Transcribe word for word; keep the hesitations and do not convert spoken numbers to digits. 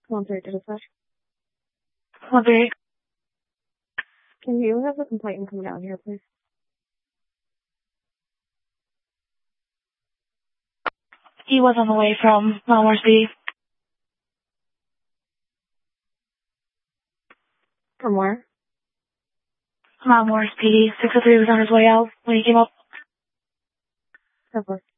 One three to dispatch. One three. Can you have the complainant come down here, please? He was on the way from Mount Morris P D. From where? Mount Morris P D. six oh three was on his way out when he came up. Of course.